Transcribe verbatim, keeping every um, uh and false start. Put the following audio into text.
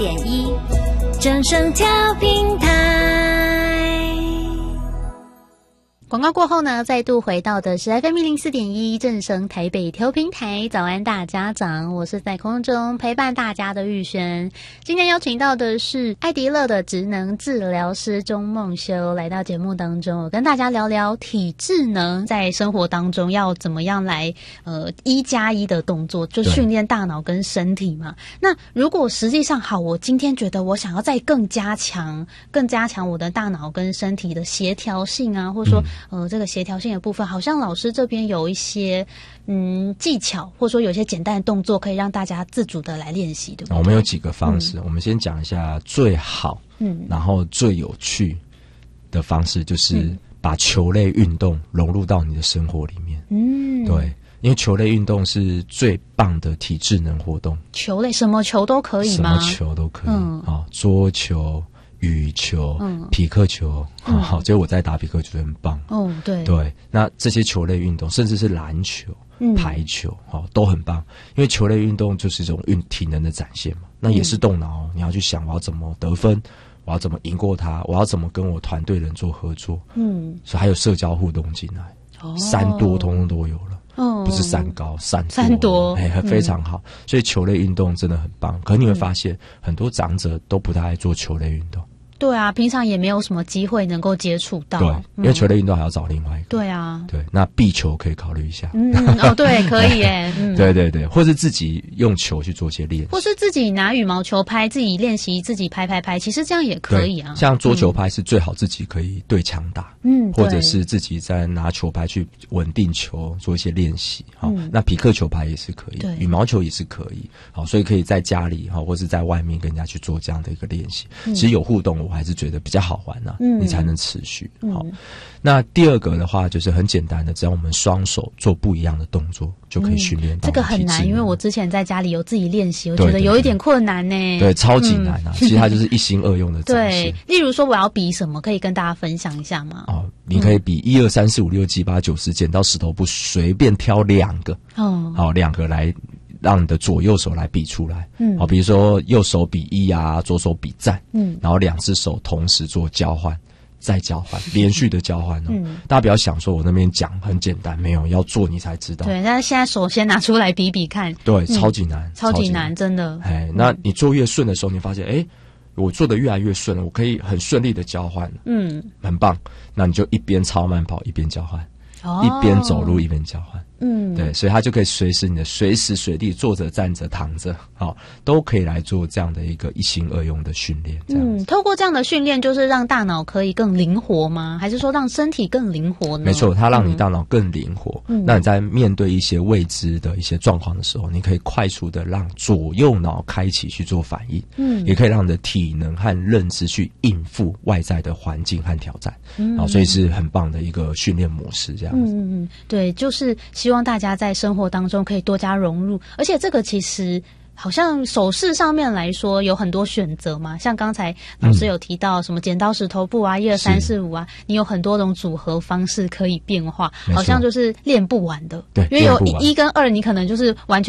点一，正声调频台。广告过后呢，再度回到的是 F M 一零四点一正声台北调频台。早安大家长，我是在空中陪伴大家的玉璇。今天邀请到的是爱迪乐的职能治疗师钟梦修来到节目当中，我跟大家聊聊体智能在生活当中要怎么样来呃一加一的动作，就训练大脑跟身体嘛。那如果实际上好，我今天觉得我想要再更加强更加强我的大脑跟身体的协调性啊，或者说、嗯呃，这个协调性的部分，好像老师这边有一些嗯技巧，或者说有些简单的动作，可以让大家自主的来练习，对不对？ 我们有几个方式，嗯、我们先讲一下最好，嗯，然后最有趣的方式，就是把球类运动融入到你的生活里面。嗯，对，因为球类运动是最棒的体智能活动。 球类什么球都可以吗？ 什么球都可以，嗯，好、哦，桌球。羽球、嗯、匹克球，嗯、好，就我在打匹克球很棒。哦，对对，那这些球类运动，甚至是篮球、嗯、排球，哦，都很棒。因为球类运动就是一种运体能的展现嘛，那也是动脑、哦，你要去想我要怎么得分，我要怎么赢过他，我要怎么跟我团队人做合作。嗯，所以还有社交互动进来，哦、三多通通都有了。哦，不是三高，三多， 三多， 哎、欸，非常好。嗯、所以球类运动真的很棒。可是你会发现，嗯、很多长者都不太爱做球类运动。 对啊，平常也没有什么机会能够接触到。 对，因为球类运动还要找另外一个。 对啊， 对，那壁球可以考虑一下。 嗯，哦，对，可以耶。嗯， 对对对，或是自己用球去做些练习， 或是自己拿羽毛球拍，自己练习，自己拍拍拍，其实这样也可以啊。 像桌球拍是最好自己可以对墙打，嗯，或者是自己在拿球拍去稳定球，做一些练习。好、嗯，那匹克球拍也是可以，羽毛球也是可以。好，所以可以在家里哈，或是在外面跟人家去做这样的一个练习。嗯、其实有互动，我还是觉得比较好玩啊，嗯、你才能持续。好、嗯，那第二个的话就是很简单的，只要我们双手做不一样的动作，就可以训练到、嗯。 这个很难，因为我之前在家里有自己练习，我觉得有一点困难呢。 对， 对， 对，超级难啊！嗯、其实它就是一心二用的展现。 对，例如说我要比什么，可以跟大家分享一下吗？ 哦，你可以比一二三四五六七八九十，剪刀石头布，随便挑两个。哦，好，两个来。让你的左右手来比出来，嗯，好，比如说右手比一啊，左手比赞，嗯，然后两只手同时做交换，再交换，连续的交换哦。嗯，大家不要想说我那边讲很简单，没有，要做你才知道。 对，但是现在手先拿出来比比看， 对，嗯、超级难， 超级难，真的。 哎，那你做越顺的时候，你发现，哎，我做的越来越顺了，我可以很顺利的交换，嗯，很棒。那你就一边超慢跑一边交换，哦、一边走路一边交换。嗯，对，所以它就可以随时你的随时随地坐着、站着、躺着，好、哦，都可以来做这样的一个一心二用的训练。这样子， 嗯，透过这样的训练，就是让大脑可以更灵活吗？还是说让身体更灵活呢？ 没错，它让你大脑更灵活。嗯，那你在面对一些未知的一些状况的时候，你可以快速的让左右脑开启去做反应。嗯，也可以让你的体能和认知去应付外在的环境和挑战。嗯，好、哦，所以是很棒的一个训练模式。这样子， 嗯嗯，对，就是希望大家在生活当中可以多加融入，而且这个其实好像手势上面来说有很多选择嘛，像刚才老师有提到什么剪刀石头布啊，一二三四五啊，你有很多种组合方式可以变化，好像就是练不完的。 对， 因为有一跟二，你可能就是完全